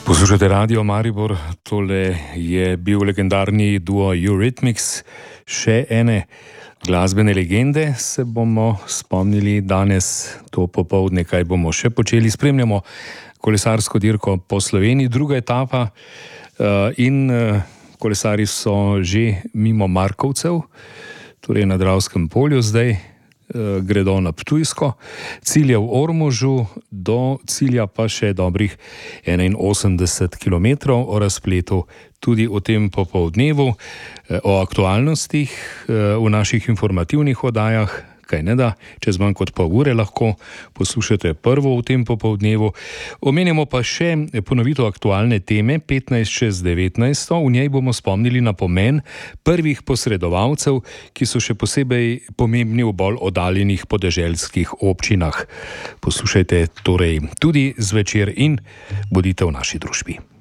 Poslušate Radio Maribor, tole je bil legendarni duo Eurythmics, še ene glasbene legende se bomo spomnili danes, to popoldne, kaj bomo še počeli. Spremljamo kolesarsko dirko po Sloveniji, druga etapa in kolesari so že mimo Markovcev, torej na Dravskem polju zdaj. Gredo na Ptujsko, cilj je v Ormožu, do cilja pa še dobrih 81 km, o razpletu tudi o tem popoldnevu, o aktualnostih v naših informativnih oddajah, kaj ne da, čez manj kot pol ure lahko poslušate prvo v tem popoldnevu. Omenjamo pa še ponovitev aktualne teme 15.6.19. V njej bomo spomnili na pomen prvih posredovalcev, ki so še posebej pomembni v bolj oddaljenih podeželskih občinah. Poslušajte torej tudi zvečer in bodite v naši družbi.